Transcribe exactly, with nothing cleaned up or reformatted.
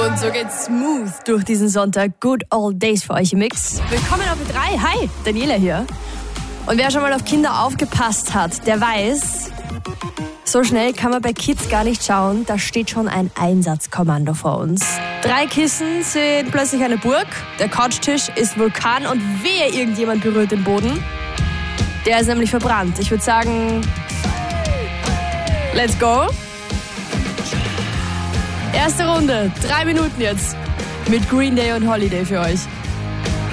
Und so geht's smooth durch diesen Sonntag. Good Old Days für euch im Mix. Willkommen auf Ö drei. Hi, Daniela hier. Und wer schon mal auf Kinder aufgepasst hat, der weiß, so schnell kann man bei Kids gar nicht schauen. Da steht schon ein Einsatzkommando vor uns. Drei Kissen sind plötzlich eine Burg. Der Couchtisch ist Vulkan und wehe, irgendjemand berührt den Boden. Der ist nämlich verbrannt. Ich würde sagen, let's go. Erste Runde, drei Minuten jetzt mit Green Day und Holiday für euch.